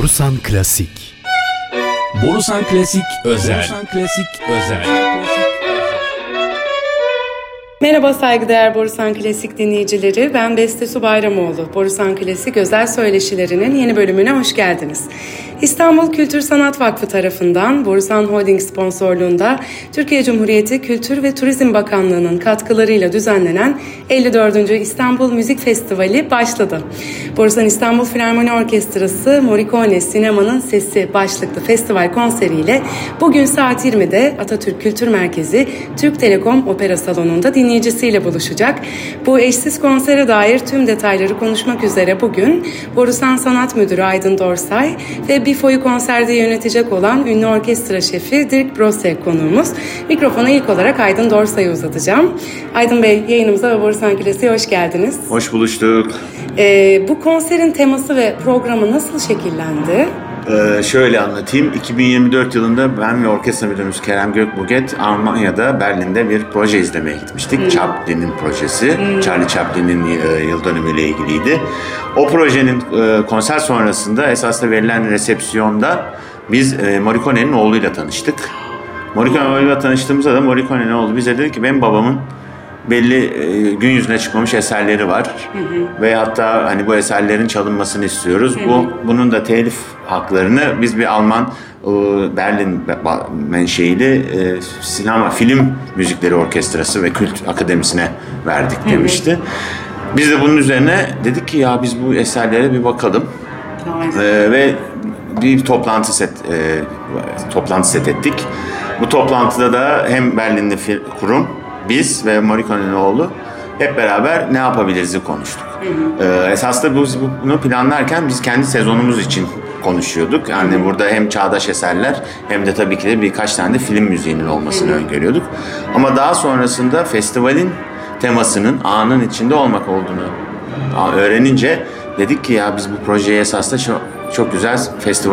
Borusan Klasik. Borusan Klasik Özel. Borusan Klasik Özel. Merhaba saygıdeğer Borusan Klasik dinleyicileri, ben Beste Su Bayramoğlu. Borusan Klasik özel söyleşilerinin yeni bölümüne hoş geldiniz. İstanbul Kültür Sanat Vakfı tarafından Borusan Holding sponsorluğunda Türkiye Cumhuriyeti Kültür ve Turizm Bakanlığı'nın katkılarıyla düzenlenen 54. İstanbul Müzik Festivali başladı. Borusan İstanbul Filarmoni Orkestrası Morricone Sinema'nın Sesi başlıklı festival konseriyle bugün saat 20'de Atatürk Kültür Merkezi Türk Telekom Opera Salonu'nda dinleyicisiyle buluşacak. Bu eşsiz konsere dair tüm detayları konuşmak üzere bugün Borusan Sanat Müdürü Aydın Dorsay ve BİFO'yu konserde yönetecek olan ünlü orkestra şefi Dirk Brose konuğumuz. Mikrofonu ilk olarak Aydın Dorsay'a uzatacağım. Aydın Bey, yayınımıza ve Borusan Klasik'e hoş geldiniz. Hoş buluştuk. Bu konserin teması ve programı nasıl şekillendi? Şöyle anlatayım. 2024 yılında ben ve orkestra müdürümüz Kerem Gökbuket Almanya'da, Berlin'de bir proje izlemeye gitmiştik. Chaplin'in projesi. Charlie Chaplin'in yıl dönümüyle ilgiliydi. O projenin konser sonrasında esasında verilen resepsiyonda biz Morricone'nin oğluyla tanıştık. Morricone'nin oğluyla tanıştığımızda da Morricone'nin oğlu bize dedi ki benim babamın belli gün yüzüne çıkmamış eserleri var. Ve hatta hani bu eserlerin çalınmasını istiyoruz. Bunun da telif haklarını biz bir Alman Berlin menşeili sinema film müzikleri orkestrası ve kült akademisine verdik demişti. Biz de bunun üzerine dedik ki ya biz bu eserlere bir bakalım. Ve bir toplantı set ettik. Bu toplantıda da hem Berlin'de kurum, biz ve Morricone'nin oğlu hep beraber ne yapabiliriz'i konuştuk. Esasında bunu planlarken biz kendi sezonumuz için konuşuyorduk. Yani burada hem çağdaş eserler hem de tabii ki de birkaç tane de film müziğinin olmasını öngörüyorduk. Ama daha sonrasında festivalin temasının anın içinde olmak olduğunu öğrenince dedik ki ya biz bu projeye esasında çok güzel festival